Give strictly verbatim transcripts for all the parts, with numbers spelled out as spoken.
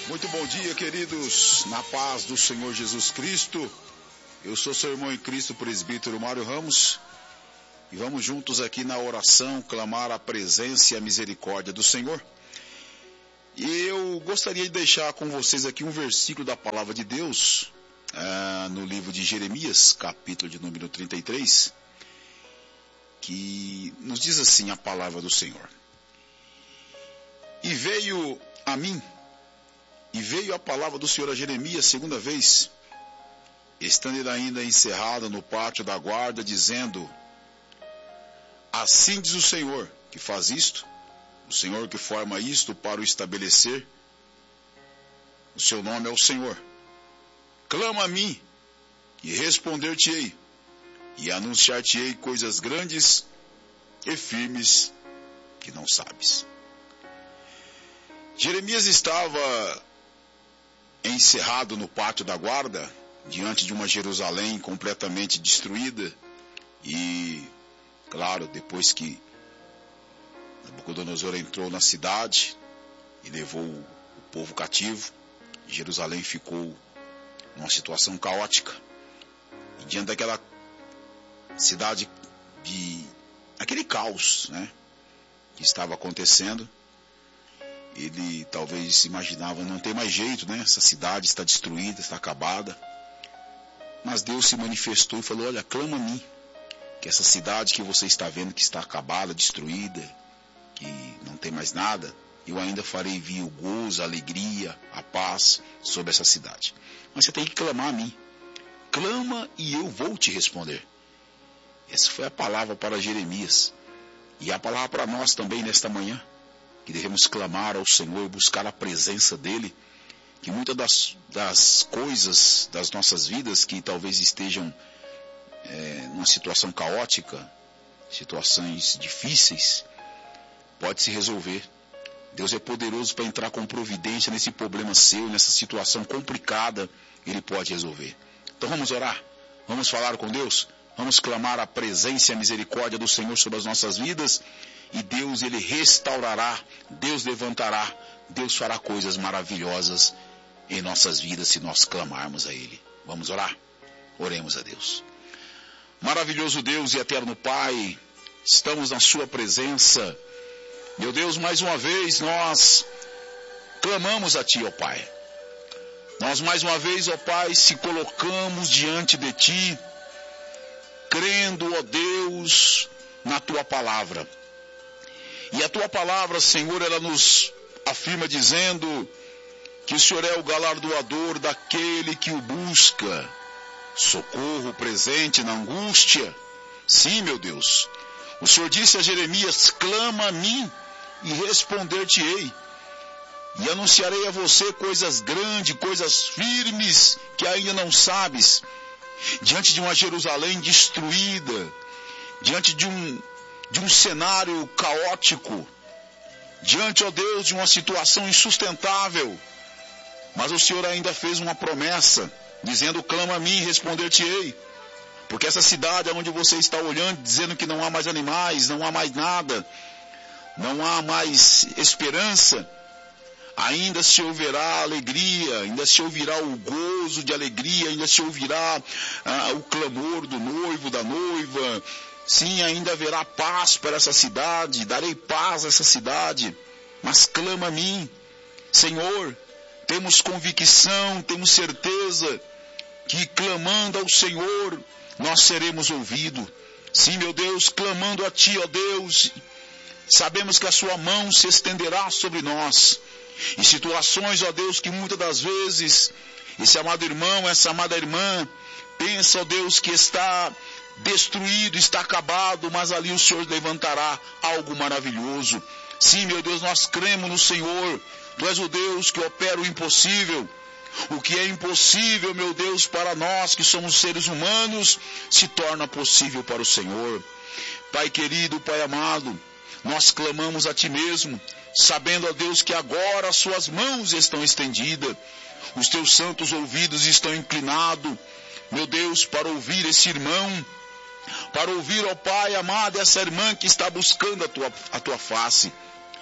Muito bom dia, queridos, na paz do Senhor Jesus Cristo. Eu sou seu irmão em Cristo, presbítero Mário Ramos, e vamos juntos aqui na oração clamar a presença e a misericórdia do Senhor. E eu gostaria de deixar com vocês aqui um versículo da palavra de Deus, ah, no livro de Jeremias, capítulo de número trinta e três, que nos diz assim a palavra do Senhor. E veio a mim, e veio a palavra do Senhor a Jeremias segunda vez, estando ele ainda encerrado no pátio da guarda, dizendo: assim diz o Senhor que faz isto, o Senhor que forma isto para o estabelecer. O seu nome é o Senhor. Clama a mim, e responder-te-ei, e anunciar-te-ei coisas grandes e firmes que não sabes. Jeremias estava encerrado no pátio da guarda, diante de uma Jerusalém completamente destruída, e, claro, depois que Nabucodonosor entrou na cidade e levou o povo cativo, Jerusalém ficou numa situação caótica. E diante daquela cidade, de aquele caos, né, que estava acontecendo, ele talvez imaginava, não tem mais jeito, né? Essa cidade está destruída, está acabada. Mas Deus se manifestou e falou: olha, clama a mim, que essa cidade que você está vendo que está acabada, destruída, que não tem mais nada, eu ainda farei vir o gozo, a alegria, a paz sobre essa cidade. Mas você tem que clamar a mim. Clama e eu vou te responder. Essa foi a palavra para Jeremias. E a palavra para nós também nesta manhã, que devemos clamar ao Senhor, buscar a presença dEle, que muitas das, das coisas das nossas vidas que talvez estejam é, numa situação caótica, situações difíceis, pode se resolver. Deus é poderoso para entrar com providência nesse problema seu, nessa situação complicada, Ele pode resolver. Então vamos orar, vamos falar com Deus, vamos clamar a presença e a misericórdia do Senhor sobre as nossas vidas, e Deus, Ele restaurará, Deus levantará, Deus fará coisas maravilhosas em nossas vidas se nós clamarmos a Ele. Vamos orar? Oremos a Deus. Maravilhoso Deus e eterno Pai, estamos na Sua presença. Meu Deus, mais uma vez nós clamamos a Ti, ó Pai. Nós mais uma vez, ó Pai, se colocamos diante de Ti, crendo, ó Deus, na Tua palavra. E a Tua palavra, Senhor, ela nos afirma dizendo que o Senhor é o galardoador daquele que o busca, socorro presente na angústia. Sim, meu Deus, o Senhor disse a Jeremias: clama a mim e responder-te-ei, e anunciarei a você coisas grandes, coisas firmes que ainda não sabes. Diante de uma Jerusalém destruída, diante de um de um cenário caótico, diante, ó Deus, de uma situação insustentável, mas o Senhor ainda fez uma promessa, dizendo: clama a mim e responder-te-ei, porque essa cidade onde você está olhando, dizendo que não há mais animais, não há mais nada, não há mais esperança, ainda se ouvirá alegria, ainda se ouvirá o gozo de alegria, ainda se ouvirá ah, o clamor do noivo, da noiva. Sim, ainda haverá paz para essa cidade, darei paz a essa cidade, mas clama a mim, Senhor. Temos convicção, temos certeza que clamando ao Senhor, nós seremos ouvidos. Sim, meu Deus, clamando a Ti, ó Deus, sabemos que a Sua mão se estenderá sobre nós. Em situações, ó Deus, que muitas das vezes, esse amado irmão, essa amada irmã, pensa, ó Deus, que está destruído, está acabado, mas ali o Senhor levantará algo maravilhoso. Sim, meu Deus, nós cremos no Senhor. Tu és o Deus que opera o impossível. O que é impossível, meu Deus, para nós que somos seres humanos, se torna possível para o Senhor. Pai querido, Pai amado, nós clamamos a Ti mesmo, sabendo, ó Deus, que agora as Suas mãos estão estendidas, os Teus santos ouvidos estão inclinados, meu Deus, para ouvir esse irmão, para ouvir, ó Pai amado, essa irmã que está buscando a tua, a tua face.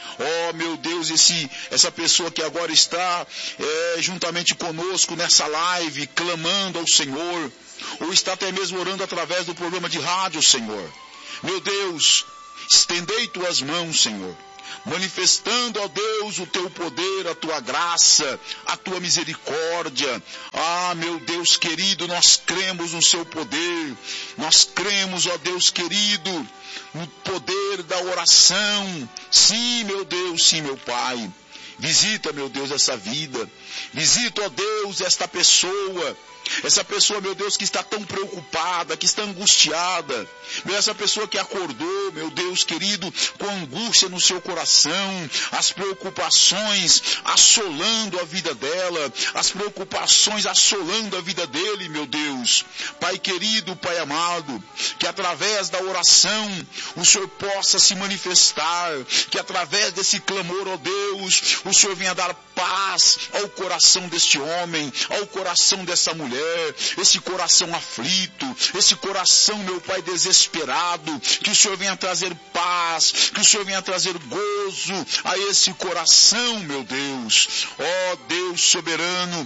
Oh, meu Deus, esse, essa pessoa que agora está é, juntamente conosco nessa live, clamando ao Senhor, ou está até mesmo orando através do programa de rádio, Senhor. Meu Deus, estendei tuas mãos, Senhor, manifestando, ó Deus, o teu poder, a tua graça, a tua misericórdia. Ah, meu Deus querido, nós cremos no seu poder, nós cremos, ó Deus querido, no poder da oração. Sim, meu Deus, sim, meu Pai. Visita, meu Deus, essa vida. Visita, ó Deus, esta pessoa. Essa pessoa, meu Deus, que está tão preocupada, que está angustiada. Meu, essa pessoa que acordou, meu Deus querido, com angústia no seu coração, as preocupações assolando a vida dela, as preocupações assolando a vida dele, meu Deus. Pai querido, Pai amado, que através da oração o Senhor possa se manifestar, que através desse clamor, ó Deus, o Senhor venha dar paz ao coração deste homem, ao coração dessa mulher, esse coração aflito, esse coração, meu Pai, desesperado, que o Senhor venha trazer paz, que o Senhor venha trazer gozo a esse coração, meu Deus. Ó Deus soberano,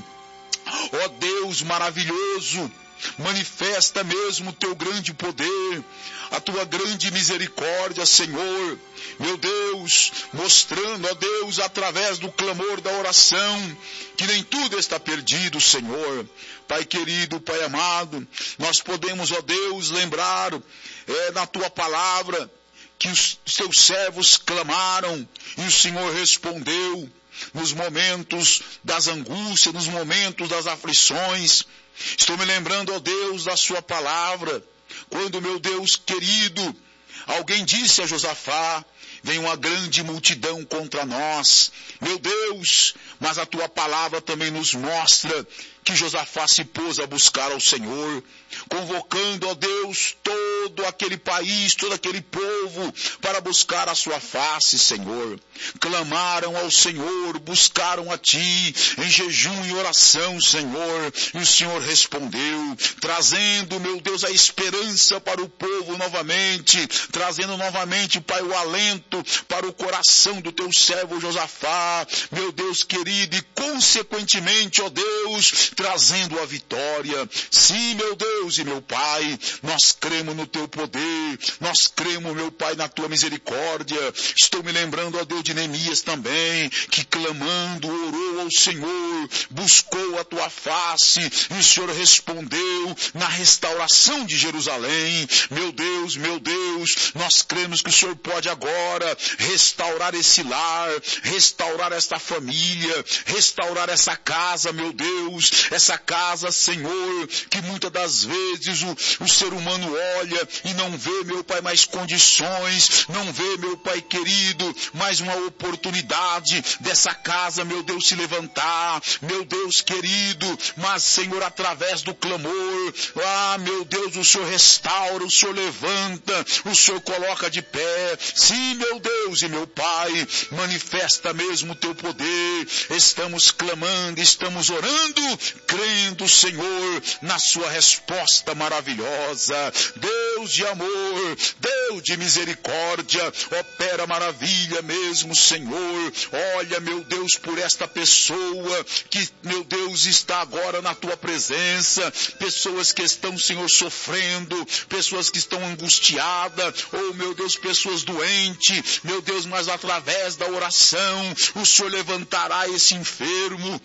ó Deus maravilhoso, manifesta mesmo o teu grande poder, a tua grande misericórdia, Senhor. Meu Deus, mostrando, ó Deus, através do clamor da oração, que nem tudo está perdido, Senhor. Pai querido, Pai amado, nós podemos, ó Deus, lembrar é, na tua palavra que os teus servos clamaram e o Senhor respondeu nos momentos das angústias, nos momentos das aflições. Estou me lembrando, ó Deus, da sua palavra, quando, meu Deus querido, alguém disse a Josafá: vem uma grande multidão contra nós. Meu Deus, mas a tua palavra também nos mostra que Josafá se pôs a buscar ao Senhor, convocando, ó Deus, todo aquele país, todo aquele povo, para buscar a sua face, Senhor. Clamaram ao Senhor, buscaram a Ti, em jejum e oração, Senhor, e o Senhor respondeu, trazendo, meu Deus, a esperança para o povo novamente, trazendo novamente, Pai, o alento para o coração do Teu servo Josafá, meu Deus querido, e consequentemente, ó Deus, trazendo a vitória. Sim, meu Deus e meu Pai, nós cremos no Teu poder, nós cremos, meu Pai, na Tua misericórdia. Estou me lembrando, ó Deus, de Neemias também, que clamando, orou ao Senhor, buscou a Tua face, e o Senhor respondeu na restauração de Jerusalém. Meu Deus, meu Deus, nós cremos que o Senhor pode agora restaurar esse lar, restaurar esta família, restaurar essa casa, meu Deus, essa casa, Senhor, que muitas das vezes o, o ser humano olha e não vê, meu Pai, mais condições, não vê, meu Pai querido, mais uma oportunidade dessa casa, meu Deus, se levantar, meu Deus querido, mas, Senhor, através do clamor, ah, meu Deus, o Senhor restaura, o Senhor levanta, o Senhor coloca de pé. Sim, meu Deus e meu Pai, manifesta mesmo o Teu poder. Estamos clamando, estamos orando, crendo, Senhor, na sua resposta maravilhosa. Deus de amor, Deus de misericórdia, opera maravilha mesmo, Senhor. Olha, meu Deus, por esta pessoa que, meu Deus, está agora na Tua presença, pessoas que estão, Senhor, sofrendo, pessoas que estão angustiadas, ou, meu Deus, pessoas doentes, meu Deus, mas através da oração, o Senhor levantará esse enfermo,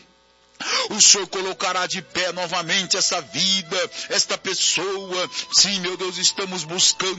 o Senhor colocará de pé novamente essa vida, esta pessoa. Sim, meu Deus, estamos buscando